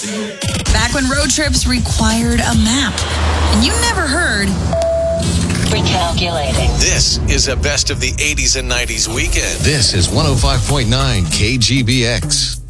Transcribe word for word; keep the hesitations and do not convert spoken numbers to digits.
Back when road trips required a map, and you never heard... Recalculating. This is a best of the eighties and nineties weekend. This is one oh five point nine K G B X.